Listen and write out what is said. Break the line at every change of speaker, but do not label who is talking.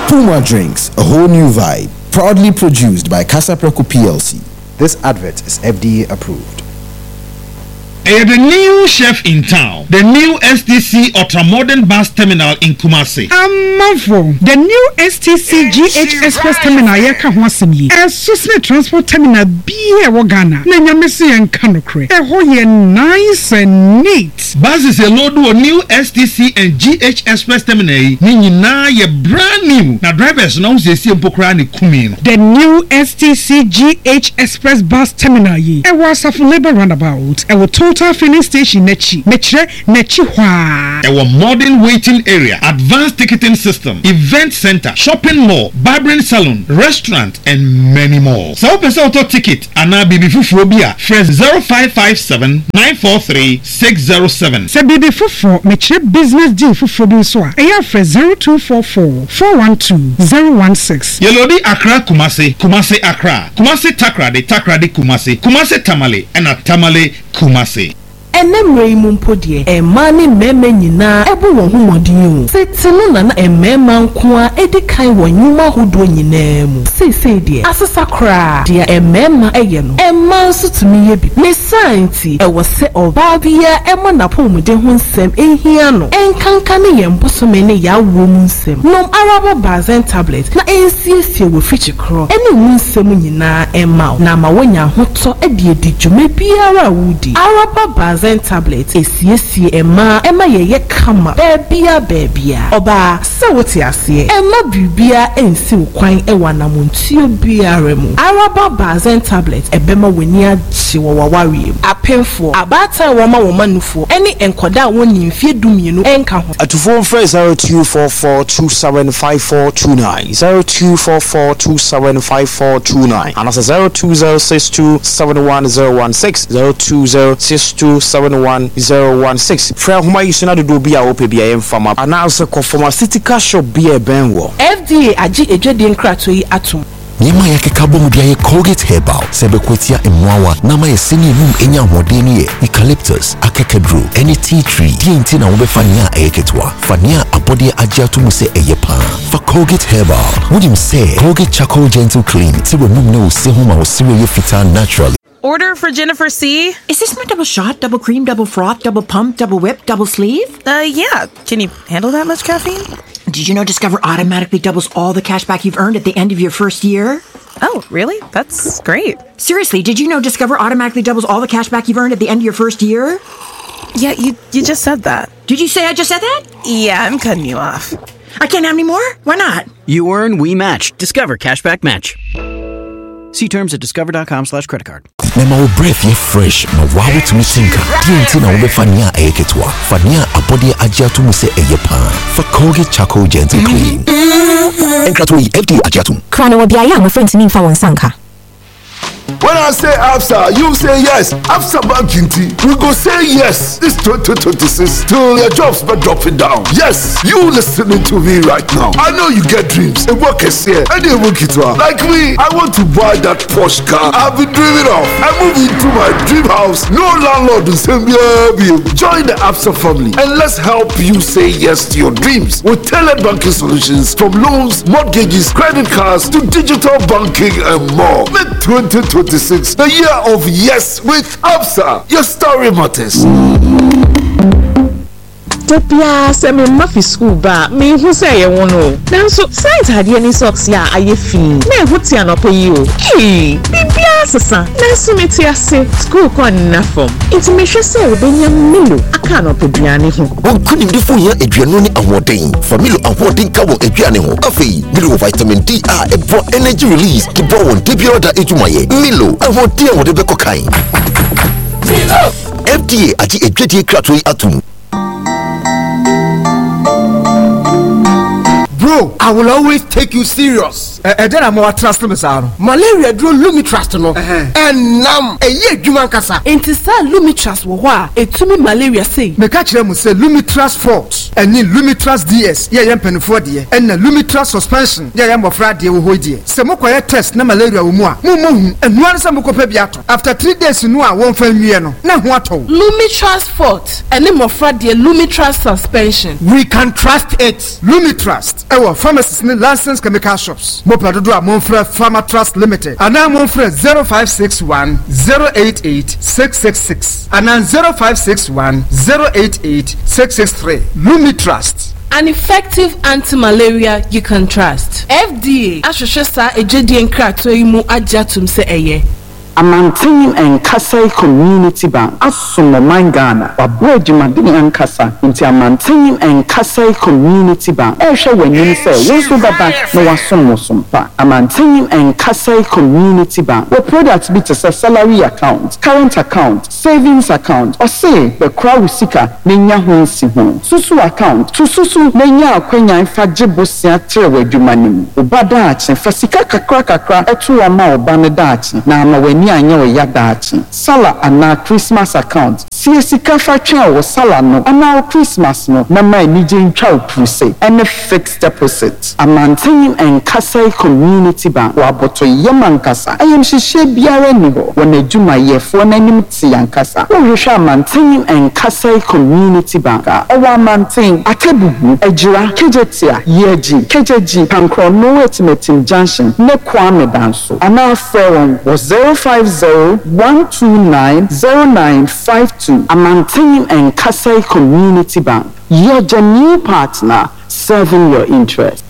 Puma Drinks, a whole new vibe. Proudly produced by Casapreco PLC.
This advert is FDA approved.
The new chef in town, the new STC Ultramodern Bus Terminal in Kumasi.
The new STC GH Express Terminal yeka ho asem yi. Susme Transport Terminal biye wo Ghana. Na nyamese en kanokre. Ho ye nice and neat.
Buses a load of new STC and GH Express Terminal ni nyina ye brand new. Na drivers no se si empokra ni kumi.
The new STC GH Express Bus Terminal yi. E was of labor roundabout. E wo total filling station nechi hwa.
Our modern waiting area, advanced ticketing system, event center, shopping mall, barbering salon, restaurant, and many more. So person auto ticket and now BB Fufurobia fresh 0557 943 607.
Se BB Fufu meche business deal Fufurobi so a eya fresh 0244 412 016.
Yelodi Accra Kumasi, Kumasi Accra, Kumasi Takrade, Takrade Kumasi, Kumasi Tamale, and a Tamale Kumasi.
Enemre mumpodie emani meme nyina ebu won humodin setinu na emema nkoa edikan wonyuma hodo nyina mu sese die asesakra dia emema eye no emma sutumi ye bi me santi ewo se oba bia emo na pomode ho nsem ehia no enkanka ne yembosome ne ya wo mu nsem nom araba bazen tablet na ensiesie wo fichikro ene mu nsem nyina emma na ma wonya hoto edie di dwuma biara wudi araba bazen tablet esiesie emma yeye kama bebia oba se wote ase emma bibia ensi kwan ewa na montuo biara mu araba bazen tablet ebema weni agye wo waware apemfo abata woma nufo eni enkoda woni mfie dumienu enka ho
atufo mfre 0244275429 0244275429 and as 0206271016 0206271016 fra homa yisuna do bia opebia emfama announce conformaceutical shop bia benwo
FDA agi edwede nkrato yi atom
Nyama yake kabom dia ye Colgate Herbal sebekwetia emwawa na ma yeseni mum enya hodeni ye eucalyptus akekedru any tea tree TNT na wobefania eketwa fania abode agiatu mu se eyepa for Colgate Herbal would say Colgate Charcoal Gentle Clean ti we mum no se homa wo sire ye fita naturally.
Order for Jennifer C.
Is this my double shot, double cream, double froth, double pump, double whip, double sleeve?
Yeah. Can you handle that much caffeine?
Did you know Discover automatically doubles all the cash back you've earned at the end of your first year?
Oh, really? That's great.
Seriously, did you know Discover automatically doubles all the cash back you've earned at the end of your first year?
Yeah, you just said that.
Did you say I just said that?
Yeah, I'm cutting you off.
I can't have any more? Why not?
You earn, we match. Discover Cashback Match. See terms at discover.com/creditcard.
Nema wo breath ye fresh na wawo to tinka TNT na wobefania eketwa fania abode agiatu mu se eyepa for Colgate Charcoal Gentle Clean enkrato yi FDA agiatu
krana wo bia ya my friend ni fa won sanka.
When I say ABSA, you say yes. ABSA Banking team, we go say yes. This 2026 till your jobs but dropping down. Yes, you listening to me right now. I know you get dreams. A work is here. And they work it well. Like me, I want to buy that Porsche car. I've been dreaming of. I move into my dream house. No landlord will say me. Join the ABSA family and let's help you say yes to your dreams with tailored banking solutions from loans, mortgages, credit cards to digital banking and more. Make 2026 the year of yes with ABSA. Your story matters.
Topia se me mafi school ba me hu say ye wono nanso science had any socks ya aye fi na huti anopo yi o bibia sesa nanso me ti ase school ko na form it me hwe say obenya milo aka no poduane ho
wonkuni ndifo ya aduanu ni ahoden familo ahoden ka wo aduane ho afei milo vitamin D a ebo energy release ki bo won debio da ejumaye milo ahoden wo de bekokai milo FDA ati edwedie krato yi atum.
Bro, I will always take you serious. Then I'm more trust me, sir. Malaria drew Lumitrust no. And nam a year Juman Kasa.
Intisa Lumitrust wa etumi malaria say.
Me catch them say Lumitrust Forte. And ni Lumitrust DS. Yeah, yam penifo die. And na Lumitrust suspension. Yeah, yam ofra die wo hodie. Se mo koye test na malaria wo mu a. Mo hu. Enu an se mo ko pa biato. After 3 days nu a won fa nwie no. Na ho ato.
Lumitrust Forte. And ni mo ofra die Lumitrust suspension.
We can trust it. Lumitrust. ewo pharmacies ne licensed chemical shops mo pradodo a monfrɛ Pharma Trust Limited ana monfrɛ 0561 088 666 ana 0561 088 663 Lumi Trust.
An effective anti-malaria you can trust. FDA ahwehwɛ saa ejedi nkrato yi mu agyatum sɛ ɛyɛ
Amantin and Kasai Community Bank Asumo Mangana Wabo Jumadini and Kasa into Amantin and Kasai Community Bank when you say yes to baba no wasumpa Amantin and Kasai Community Bank where products be to salary account, current account, savings account, or say the crowd seeker Nenya Hunsi home Susu account to Susu Nenya Quenya and Fajibusia Trewe Jumanim Ubadachi Fasika Kakra etu ama Banadachi na when anyo yadachi sala ana Christmas account sika fa twa wo sala no ana Christmas no na ma ni je ntwa opuse and fixed deposit Amantin and Kasai Community Bank wa boto yemankasa ayem hihye biara ni ho wona djuma yefo nanim ti yankasa wo hwehwe Amantin and Kasai Community Bank o wa Amantin akebubu ejira kejetia yeji kejeji pankro no etimetim junction ne kwame danso ana frewon was 050-129-0952 Amantin and Kasai Community Bank. You're the new partner serving your interest.